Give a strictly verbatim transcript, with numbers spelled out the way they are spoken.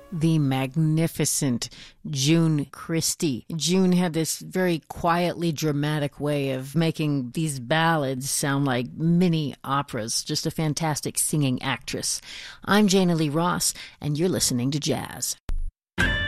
the magnificent June Christy. June had this very quietly dramatic way of making these ballads sound like mini operas. Just a fantastic singing actress. I'm Jana Lee Ross, and you're listening to Jazz.